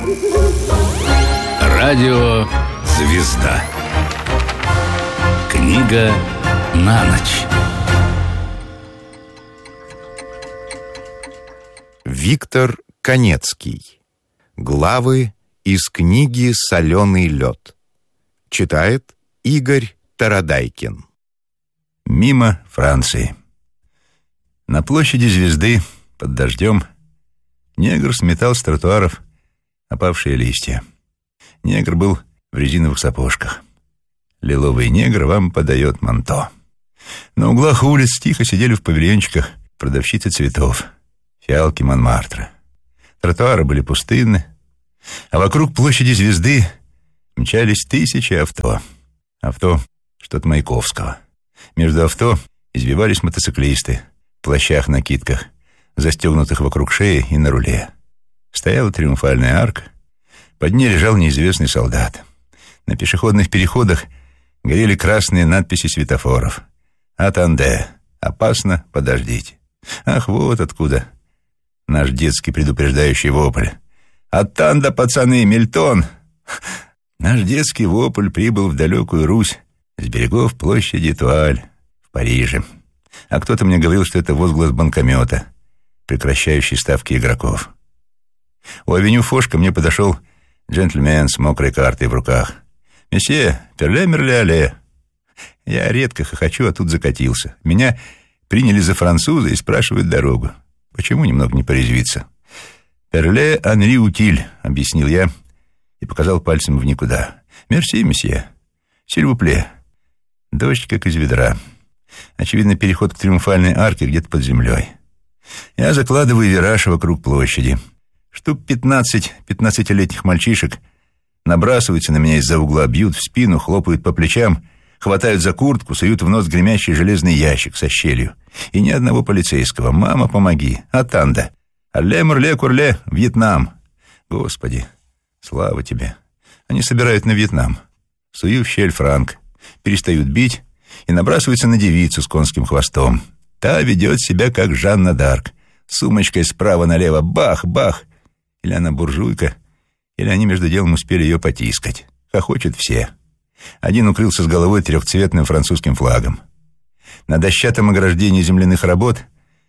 Радио «Звезда». Книга на ночь. Виктор Канецкий. Главы из книги «Соленый лед». Читает Игорь Тарадайкин. Мимо Франции. На площади Звезды под дождем негр сметал с тротуаров опавшие листья. Негр был в резиновых сапожках. Лиловый негр вам подает манто. На углах улиц тихо сидели в павильончиках продавщицы цветов, фиалки Монмартра. Тротуары были пустынны, а вокруг площади Звезды мчались тысячи авто. Авто что-то Маяковского. Между авто извивались мотоциклисты в плащах-накидках, застегнутых вокруг шеи и на руле. Стояла триумфальная арка, под ней лежал неизвестный солдат. На пешеходных переходах горели красные надписи светофоров. «Атанде! Опасно! Подождите!» Ах, вот откуда наш детский предупреждающий вопль. «Аттанда, пацаны! Мильтон!» Наш детский вопль прибыл в далекую Русь с берегов площади Туаль в Париже. А кто-то мне говорил, что это возглас банкомета, прекращающий ставки игроков. У авеню Фош ко мне подошел джентльмен с мокрой картой в руках. «Месье, перле-мерля-але». Я редко хохочу, а тут закатился. Меня приняли за француза и спрашивают дорогу. Почему немного не порезвиться? «Перле Анри Утиль», — объяснил я и показал пальцем в никуда. «Мерси, месье. Сильвупле». Дождь как из ведра. Очевидно, переход к триумфальной арке где-то под землей. Я закладываю вираж вокруг площади. Штук 15 15-летних мальчишек набрасываются на меня из-за угла, бьют в спину, хлопают по плечам, хватают за куртку, суют в нос гремящий железный ящик со щелью. И ни одного полицейского. «Мама, помоги! Атанда! Алле-мурле-курле! Вьетнам!» Господи, слава тебе! Они собирают на Вьетнам. Сую в щель франк. Перестают бить и набрасываются на девицу с конским хвостом. Та ведет себя, как Жанна д'Арк. Сумочкой справа налево. Бах, бах! Или она буржуйка, или они между делом успели ее потискать. Хохочут все. Один укрылся с головой трехцветным французским флагом. На дощатом ограждении земляных работ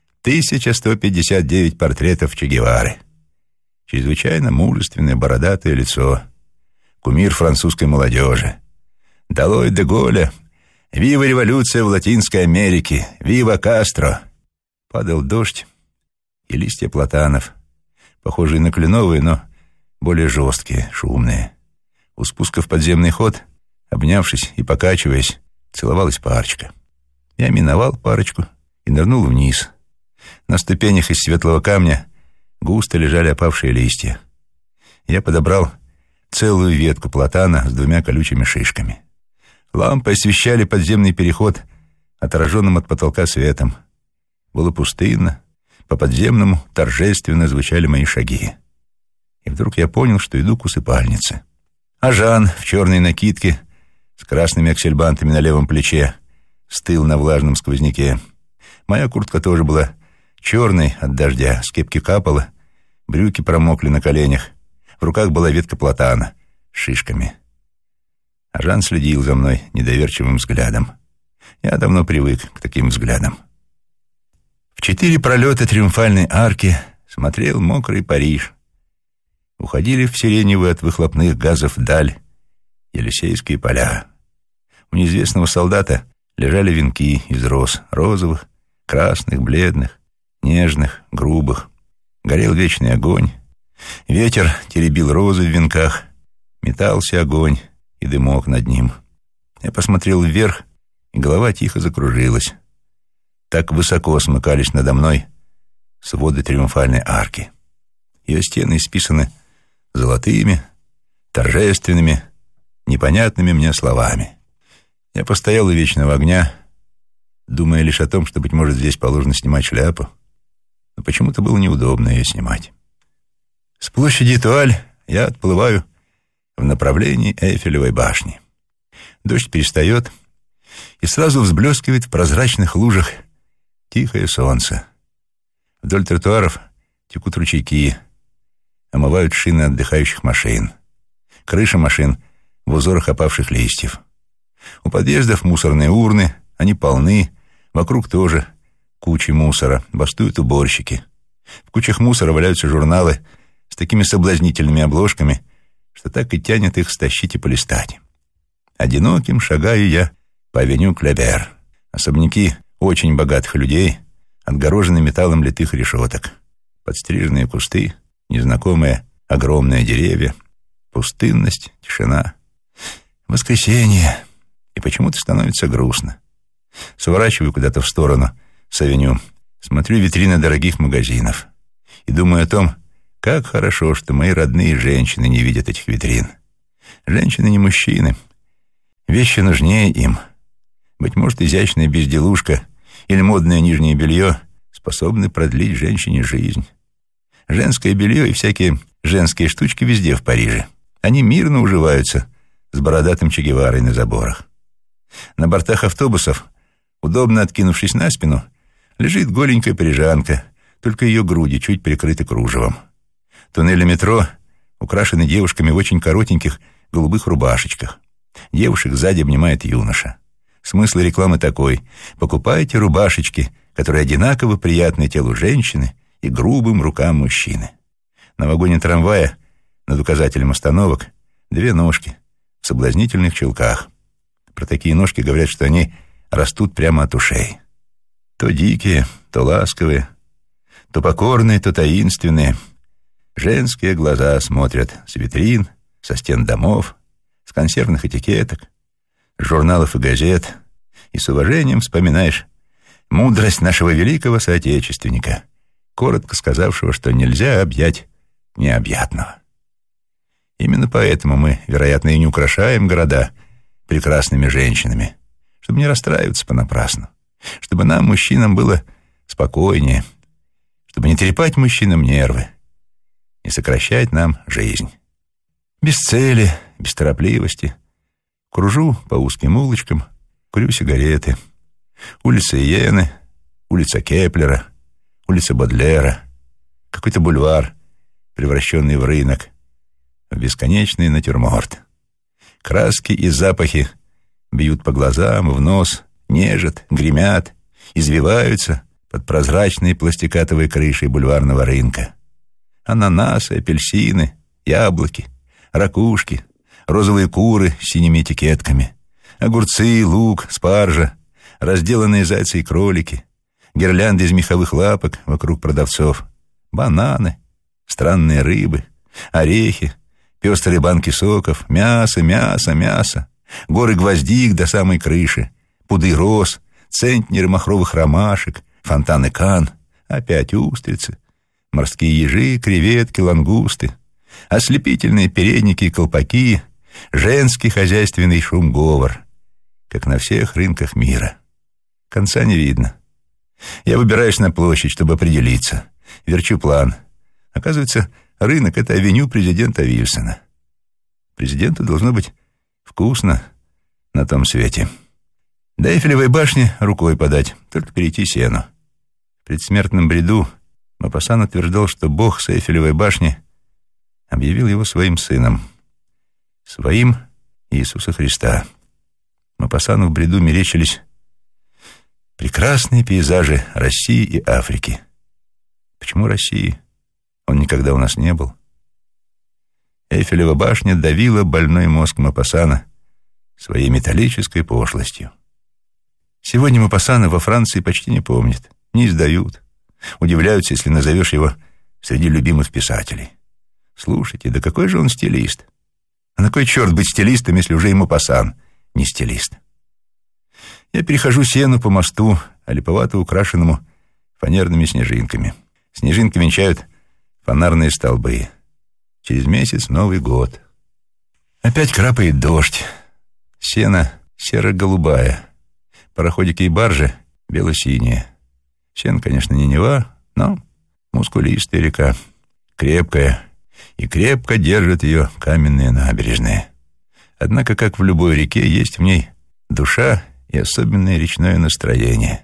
1159 портретов Че Гевары. Чрезвычайно мужественное бородатое лицо. Кумир французской молодежи. «Долой де Голля! Вива революция в Латинской Америке! Вива Кастро!» Падал дождь, и листья платанов, похожие на кленовые, но более жесткие, шумные. У спуска в подземный ход, обнявшись и покачиваясь, целовалась парочка. Я миновал парочку и нырнул вниз. На ступенях из светлого камня густо лежали опавшие листья. Я подобрал целую ветку платана с 2 колючими шишками. Лампы освещали подземный переход отраженным от потолка светом. Было пустынно. По подземному торжественно звучали мои шаги. И вдруг я понял, что иду к усыпальнице. А Жан в черной накидке с красными аксельбантами на левом плече стыл на влажном сквозняке. Моя куртка тоже была черной от дождя, с кепки капало, брюки промокли на коленях. В руках была ветка платана с шишками. А Жан следил за мной недоверчивым взглядом. Я давно привык к таким взглядам. В 4 пролета триумфальной арки смотрел мокрый Париж. Уходили в сиреневую от выхлопных газов даль Елисейские поля. У неизвестного солдата лежали венки из роз, розовых, красных, бледных, нежных, грубых. Горел вечный огонь. Ветер теребил розы в венках. Метался огонь и дымок над ним. Я посмотрел вверх, и голова тихо закружилась. Так высоко смыкались надо мной своды триумфальной арки. Ее стены исписаны золотыми, торжественными, непонятными мне словами. Я постоял у вечного огня, думая лишь о том, что, быть может, здесь положено снимать шляпу, но почему-то было неудобно ее снимать. С площади Туаль я отплываю в направлении Эйфелевой башни. Дождь перестает, и сразу взблескивает в прозрачных лужах тихое солнце. Вдоль тротуаров текут ручейки. омывают шины отдыхающих машин. Крыши машин в узорах опавших листьев. У подъездов мусорные урны, они полны, вокруг тоже кучи мусора, бастуют уборщики. В кучах мусора валяются журналы с такими соблазнительными обложками, что так и тянет их стащить и полистать. Одиноким шагаю я по авеню Клебер. Особняки очень богатых людей отгорожены металлом литых решеток. Подстриженные кусты, незнакомые огромные деревья, пустынность, тишина. Воскресенье, и почему-то становится грустно. Сворачиваю куда-то в сторону с авеню, смотрю витрины дорогих магазинов и думаю о том, как хорошо, что мои родные женщины не видят этих витрин. Женщины не мужчины. Вещи нужнее им. Быть может, изящная безделушка или модное нижнее белье способны продлить женщине жизнь. Женское белье и всякие женские штучки везде в Париже. Они мирно уживаются с бородатым Че Геварой на заборах. На бортах автобусов, удобно откинувшись на спину, лежит голенькая парижанка, только ее груди чуть прикрыты кружевом. Туннели метро украшены девушками в очень коротеньких голубых рубашечках. Девушек сзади обнимает юноша. Смысл рекламы такой: покупайте рубашечки, которые одинаково приятны телу женщины и грубым рукам мужчины. На вагоне трамвая над указателем остановок две ножки в соблазнительных чулках. Про такие ножки говорят, что они растут прямо от ушей. То дикие, то ласковые, то покорные, то таинственные. Женские глаза смотрят с витрин, со стен домов, с консервных этикеток, с журналов и газет, и с уважением вспоминаешь мудрость нашего великого соотечественника, коротко сказавшего, что нельзя объять необъятного. Именно поэтому мы, вероятно, и не украшаем города прекрасными женщинами, чтобы не расстраиваться понапрасну, чтобы нам, мужчинам, было спокойнее, чтобы не трепать мужчинам нервы, не сокращать нам жизнь. Без цели, без торопливости кружу по узким улочкам, курю сигареты. Улица Иены, улица Кеплера, улица Бодлера, какой-то бульвар, превращенный в рынок, в бесконечный натюрморт. Краски и запахи бьют по глазам, в нос, нежат, гремят, извиваются под прозрачной пластикатовой крышей бульварного рынка. Ананасы, апельсины, яблоки, ракушки, розовые куры с синими этикетками, огурцы, лук, спаржа, разделанные зайцы и кролики, гирлянды из меховых лапок вокруг продавцов, бананы, странные рыбы, орехи, пестрые банки соков, мясо, мясо, мясо, горы гвоздик до самой крыши, пуды роз, центнеры махровых ромашек, фонтаны Кан, опять устрицы, морские ежи, креветки, лангусты, ослепительные передники и колпаки, женский хозяйственный шум-говор, как на всех рынках мира. Конца не видно. Я выбираюсь на площадь, чтобы определиться. Верчу план. Оказывается, рынок — это авеню президента Вильсона. Президенту должно быть вкусно на том свете. До Эйфелевой башни рукой подать, только перейти Сену. В предсмертном бреду Мопассан утверждал, что Бог с Эйфелевой башни объявил его своим сыном, своим Иисуса Христа. Мопассану в бреду мерещились прекрасные пейзажи России и Африки. Почему России? Он никогда у нас не был. Эйфелева башня давила больной мозг Мопассана своей металлической пошлостью. Сегодня Мопассана во Франции почти не помнят, не издают. Удивляются, если назовешь его среди любимых писателей. Слушайте, да какой же он стилист? А на кой черт быть стилистом, если уже и Мопассан не стилист? Я перехожу Сену по мосту, олиповато украшенному фанерными снежинками. Снежинки венчают фонарные столбы. Через месяц Новый год. Опять крапает дождь. Сена серо-голубая. Пароходики и баржи бело-синие. Сена, конечно, не Нева, но мускулистая река. Крепкая. И крепко держат ее каменные набережные. Однако, как в любой реке, есть в ней душа и особенное речное настроение.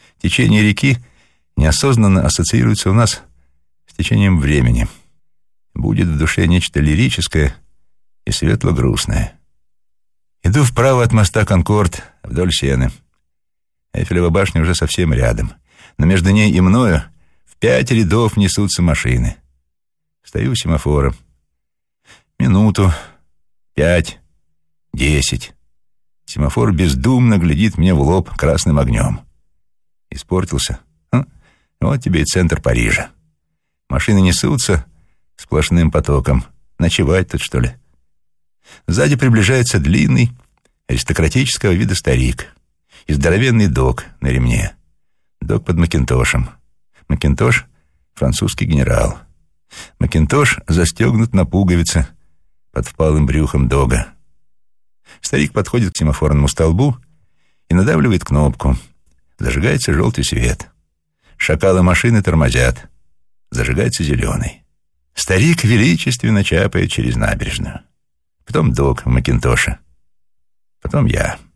Течение реки неосознанно ассоциируется у нас с течением времени. будет в душе нечто лирическое и светло-грустное. Иду вправо от моста Конкорд вдоль Сены. Эйфелева башня уже совсем рядом, но между ней и мною в 5 рядов несутся машины. Стою у семафора. Минуту, 5, 10. Семафор бездумно глядит мне в лоб красным огнем. Испортился? Вот тебе и центр Парижа. Машины несутся сплошным потоком. Ночевать тут, что ли? Сзади приближается длинный, аристократического вида старик и здоровенный дог на ремне. Дог под Макинтошем. Макинтош — французский генерал. Макинтош застегнут на пуговицы под впалым брюхом дога. Старик подходит к семафорному столбу и надавливает кнопку. Зажигается желтый свет. Шакалы машины тормозят. Зажигается зеленый. Старик величественно чапает через набережную. Потом дог в Макинтоше. Потом я.